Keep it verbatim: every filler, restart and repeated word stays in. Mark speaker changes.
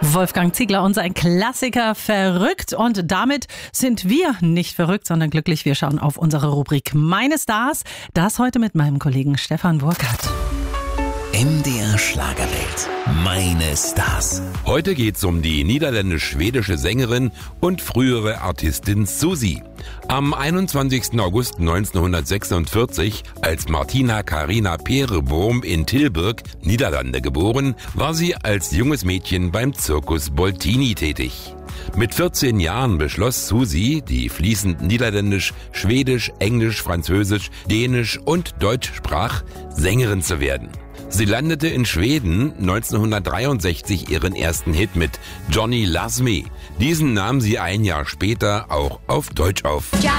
Speaker 1: Wolfgang Ziegler, unser Klassiker Verrückt. Und damit sind wir nicht verrückt, sondern glücklich. Wir schauen auf unsere Rubrik Meine Stars. Das heute mit meinem Kollegen Stefan Burkhardt.
Speaker 2: M D R Schlagerwelt. Meine Stars.
Speaker 3: Heute geht's um die niederländisch-schwedische Sängerin und frühere Artistin Susie. Am einundzwanzigsten August neunzehnhundertsechsundvierzig, als Martina Carina Pereboom in Tilburg, Niederlande, geboren, war sie als junges Mädchen beim Circus Boltini tätig. Mit vierzehn Jahren beschloss Susie, die fließend Niederländisch, Schwedisch, Englisch, Französisch, Dänisch und Deutsch sprach, Sängerin zu werden. Sie landete in Schweden neunzehnhundertdreiundsechzig ihren ersten Hit mit Johnny Loves Me. Diesen nahm sie ein Jahr später auch auf Deutsch auf.
Speaker 4: Johnny